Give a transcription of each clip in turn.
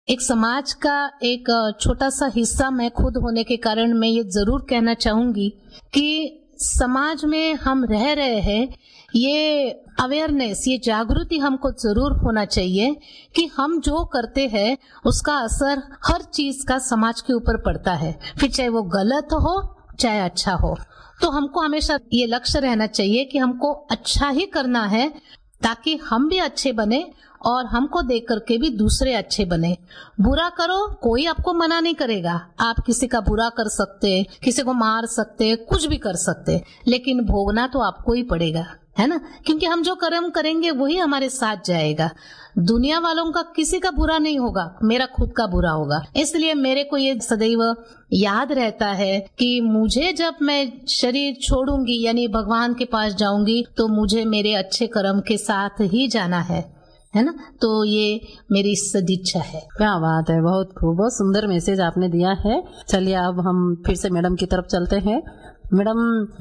एक समाज का एक छोटा सा हिस्सा मैं खुद होने के कारण मैं ये जरूर कहना चाहूंगी कि समाज में हम रह रहे हैं, ये अवेयरनेस, ये जागृति हमको जरूर होना चाहिए कि हम जो करते हैं उसका असर हर चीज का समाज के ऊपर पड़ता है, फिर चाहे वो गलत हो चाहे अच्छा हो। तो हमको हमेशा ये लक्ष्य रहना चाहिए कि हमको अच्छा ही करना है ताकि हम भी अच्छे बने और हमको देख करके भी दूसरे अच्छे बने। बुरा करो, कोई आपको मना नहीं करेगा, आप किसी का बुरा कर सकते, किसी को मार सकते, कुछ भी कर सकते, लेकिन भोगना तो आपको ही पड़ेगा, है ना? क्योंकि हम जो कर्म करेंगे वही हमारे साथ जाएगा। दुनिया वालों का किसी का बुरा नहीं होगा, मेरा खुद का बुरा होगा। इसलिए मेरे को ये सदैव याद रहता है कि मुझे जब मैं शरीर छोड़ूंगी यानी भगवान के पास जाऊंगी तो मुझे मेरे अच्छे कर्म के साथ ही जाना है ना? तो ये मेरी सदिच्छा है। क्या बात है, बहुत खूब, बहुत सुंदर मैसेज आपने दिया है। चलिए अब हम फिर से मैडम की तरफ चलते हैं। मैडम,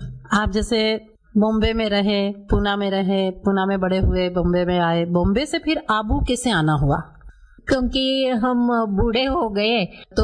आप जैसे बॉम्बे में रहे, पूना में रहे, पूना में बड़े हुए, बॉम्बे में आए, बॉम्बे से फिर आबू कैसे आना हुआ? क्योंकि हम बूढ़े हो गए तो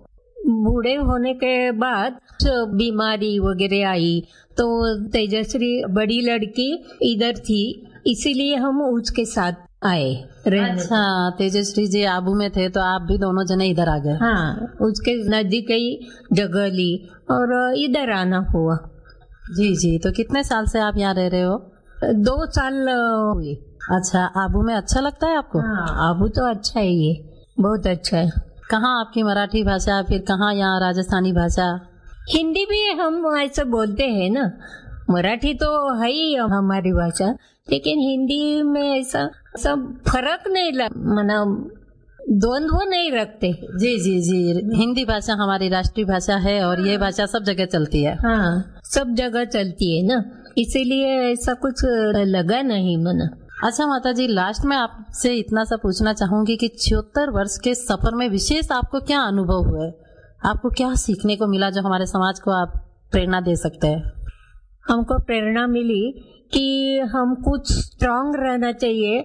बूढ़े होने के बाद बीमारी वगैरह आई तो तेजश्री बड़ी लड़की इधर थी, इसीलिए हम उसके साथ आए। अच्छा, तेजश्री जी आबू में थे तो आप भी दोनों जने इधर आ गए? हाँ, उसके नजदीक ही जगह ली और इधर आना हुआ। जी जी, तो कितने साल से आप यहाँ रह रहे हो? 2 साल हुए। अच्छा, आबू में अच्छा लगता है आपको? हाँ, आबू तो अच्छा है, ये बहुत अच्छा है। कहाँ आपकी मराठी भाषा, फिर कहाँ यहाँ राजस्थानी भाषा? हिंदी भी हम ऐसे बोलते हैं ना, मराठी तो है ही हमारी भाषा, लेकिन हिंदी में ऐसा सब फर्क नहीं मतलब द्वंद्व नहीं रखते। जी जी जी, हिंदी भाषा हमारी राष्ट्रीय भाषा है और ये भाषा सब जगह चलती है। हाँ, सब जगह चलती है ना, इसीलिए ऐसा कुछ लगा नहीं मना। अच्छा माता जी, लास्ट में आपसे इतना सा पूछना चाहूंगी कि 74 वर्ष के सफर में विशेष आपको क्या अनुभव हुए, आपको क्या सीखने को मिला जो हमारे समाज को आप प्रेरणा दे सकते हैं? हमको प्रेरणा मिली कि हम कुछ स्ट्रांग रहना चाहिए,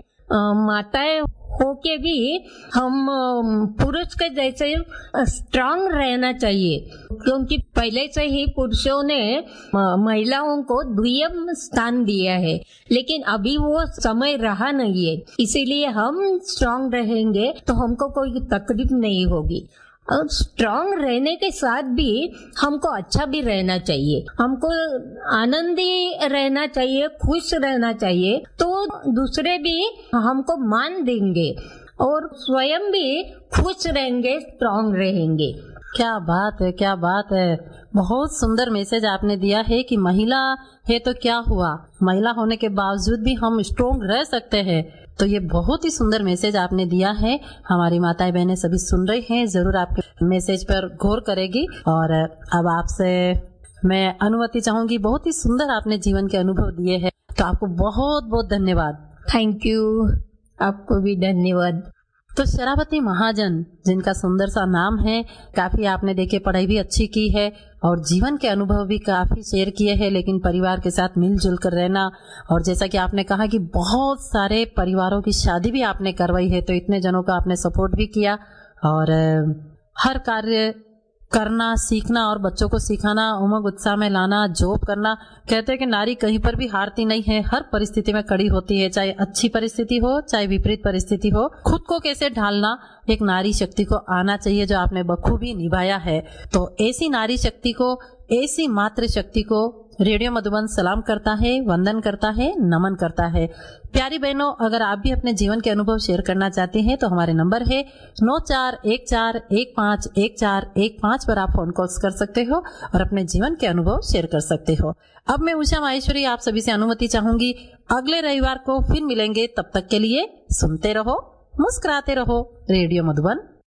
माताएं होके भी हम पुरुष के जैसे स्ट्रांग रहना चाहिए, क्योंकि पहले से ही पुरुषों ने महिलाओं को द्वितीय स्थान दिया है, लेकिन अभी वो समय रहा नहीं है, इसीलिए हम स्ट्रांग रहेंगे तो हमको कोई तकलीफ नहीं होगी। और स्ट्रांग रहने के साथ भी हमको अच्छा भी रहना चाहिए, हमको आनंदी रहना चाहिए, खुश रहना चाहिए, तो दूसरे भी हमको मान देंगे और स्वयं भी खुश रहेंगे, स्ट्रांग रहेंगे। क्या बात है, क्या बात है, बहुत सुंदर मैसेज आपने दिया है कि महिला है तो क्या हुआ, महिला होने के बावजूद भी हम स्ट्रांग रह सकते हैं। तो ये बहुत ही सुंदर मैसेज आपने दिया है। हमारी माताएं बहनें सभी सुन रही हैं, जरूर आपके मैसेज पर गौर करेगी। और अब आपसे मैं अनुमति चाहूंगी, बहुत ही सुंदर आपने जीवन के अनुभव दिए हैं, तो आपको बहुत बहुत धन्यवाद। थैंक यू, आपको भी धन्यवाद। तो शरावती महाजन, जिनका सुंदर सा नाम है, काफी आपने देखे पढ़ाई भी अच्छी की है और जीवन के अनुभव भी काफी शेयर किए हैं, लेकिन परिवार के साथ मिलजुल कर रहना, और जैसा कि आपने कहा कि बहुत सारे परिवारों की शादी भी आपने करवाई है, तो इतने जनों का आपने सपोर्ट भी किया और हर कार्य करना, सीखना और बच्चों को सिखाना, उमंग उत्साह में लाना, जॉब करना। कहते हैं कि नारी कहीं पर भी हारती नहीं है, हर परिस्थिति में कड़ी होती है, चाहे अच्छी परिस्थिति हो चाहे विपरीत परिस्थिति हो। खुद को कैसे ढालना एक नारी शक्ति को आना चाहिए, जो आपने बखूबी निभाया है। तो ऐसी नारी शक्ति को, ऐसी मातृ शक्ति को रेडियो मधुबन सलाम करता है, वंदन करता है, नमन करता है। प्यारी बहनों, अगर आप भी अपने जीवन के अनुभव शेयर करना चाहती हैं तो हमारे नंबर है 9414151415 पर आप फोन कॉल्स कर सकते हो और अपने जीवन के अनुभव शेयर कर सकते हो। अब मैं उषा माहेश्वरी आप सभी से अनुमति चाहूंगी, अगले रविवार को फिर मिलेंगे, तब तक के लिए सुनते रहो, मुस्कुराते रहो, रेडियो मधुबन